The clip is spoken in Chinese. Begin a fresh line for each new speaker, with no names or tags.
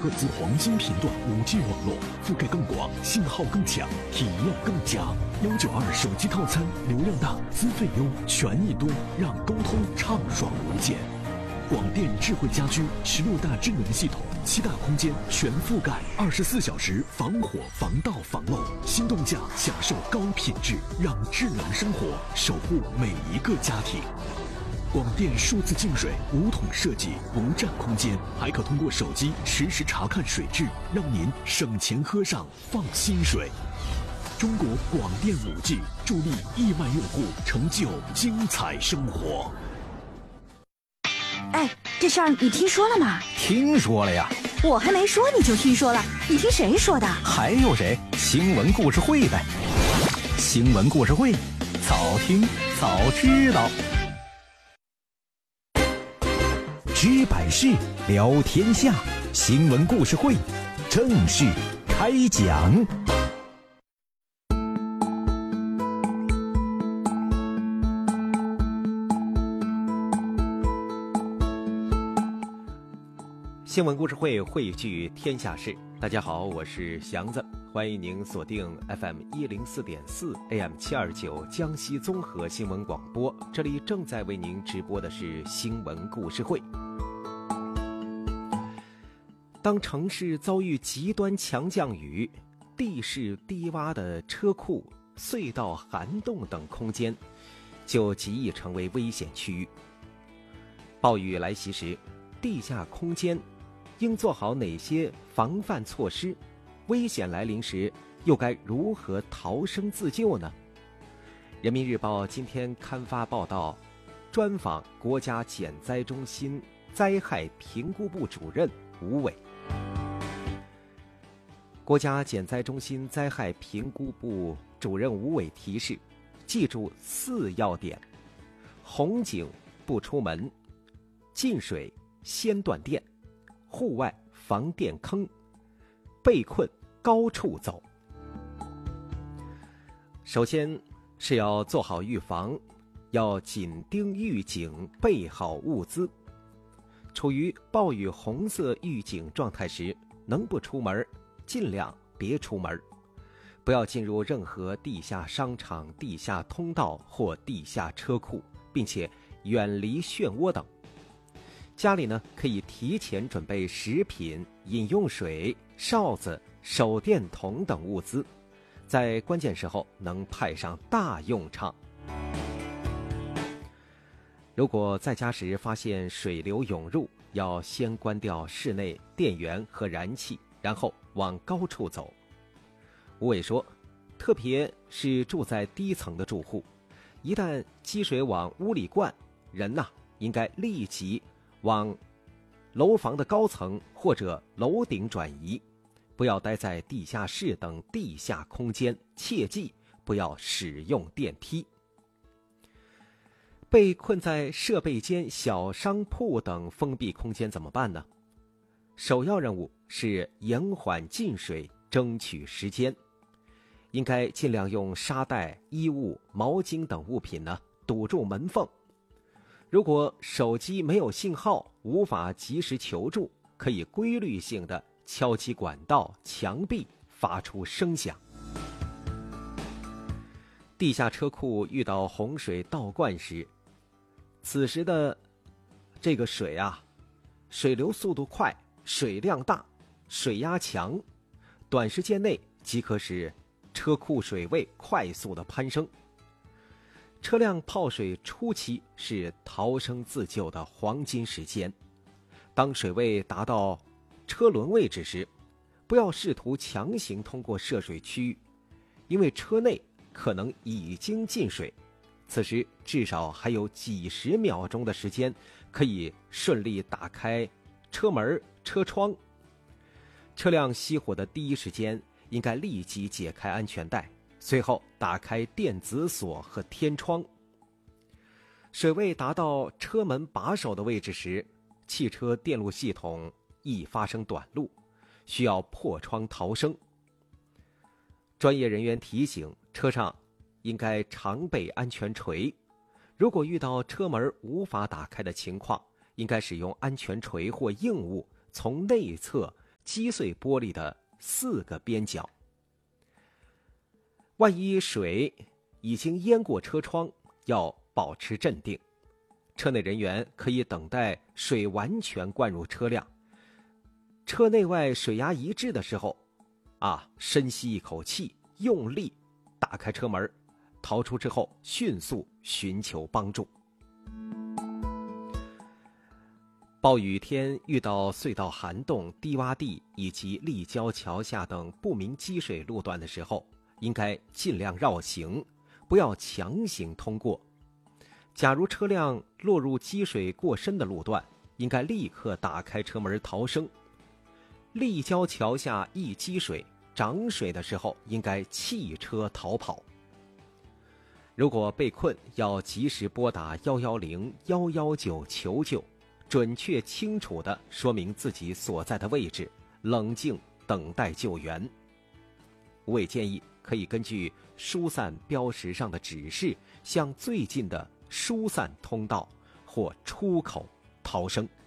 赫兹黄金频段 5G 网络，覆盖更广，信号更强，体验更佳。192手机套餐，流量大，资费优，权益多，让沟通畅爽无间。广电智慧家居16大智能系统，7大空间全覆盖，24小时防火、防盗、防漏。心动价享受高品质，让智能生活守护每一个家庭。广电数字净水无桶设计，不占空间，还可通过手机实时查看水质，让您省钱喝上放心水。中国广电5G助力亿万用户成就精彩生活。
哎，这事儿你听说了吗？
听说了呀。
我还没说你就听说了，你听谁说的？
还有谁？新闻故事会呗。新闻故事会，早听早知道。知百事，聊天下，新闻故事会正式开讲。新闻故事会汇聚天下事，大家好，我是祥子，欢迎您锁定 FM 104.4 AM 729江西综合新闻广播，这里正在为您直播的是新闻故事会。当城市遭遇极端强降雨，地势低洼的车库、隧道、涵洞等空间就极易成为危险区域。暴雨来袭时，地下空间应做好哪些防范措施？危险来临时，又该如何逃生自救呢？人民日报今天刊发报道，专访国家减灾中心灾害评估部主任吴伟。国家减灾中心灾害评估部主任吴伟提示，记住4要点：红警不出门，进水先断电，户外防电坑，被困高处走。首先是要做好预防，要紧盯预警，备好物资。处于暴雨红色预警状态时，能不出门尽量别出门，不要进入任何地下商场、地下通道或地下车库，并且远离漩涡等。家里呢，可以提前准备食品、饮用水、哨子、手电筒等物资，在关键时候能派上大用场。如果在家时发现水流涌入，要先关掉室内电源和燃气，然后往高处走。吴伟说，特别是住在低层的住户，一旦积水往屋里灌，人应该立即往楼房的高层或者楼顶转移，不要待在地下室等地下空间，切记不要使用电梯。被困在设备间、小商铺等封闭空间怎么办呢？首要任务是延缓进水，争取时间。应该尽量用沙袋、衣物、毛巾等物品堵住门缝。如果手机没有信号，无法及时求助，可以规律性地敲击管道、墙壁，发出声响。地下车库遇到洪水倒灌时，此时的这个水水流速度快，水量大，水压强，短时间内即可使车库水位快速的攀升。车辆泡水初期是逃生自救的黄金时间，当水位达到车轮位置时，不要试图强行通过涉水区域，因为车内可能已经进水，此时至少还有几十秒钟的时间可以顺利打开车门、车窗。车辆熄火的第一时间应该立即解开安全带，随后打开电子锁和天窗。水位达到车门把手的位置时，汽车电路系统易发生短路，需要破窗逃生。专业人员提醒，车上应该常备安全锤，如果遇到车门无法打开的情况，应该使用安全锤或硬物从内侧击碎玻璃的4个边角。万一水已经淹过车窗，要保持镇定。车内人员可以等待水完全灌入车辆，车内外水压一致的时候，深吸一口气，用力打开车门，逃出之后迅速寻求帮助。暴雨天遇到隧道涵洞、低洼地以及立交桥下等不明积水路段的时候，应该尽量绕行，不要强行通过。假如车辆落入积水过深的路段，应该立刻打开车门逃生。立交桥下易积水、涨水的时候，应该弃车逃跑。如果被困，要及时拨打110、119求救，准确清楚地说明自己所在的位置，冷静等待救援。无畏建议可以根据疏散标识上的指示，向最近的疏散通道或出口逃生。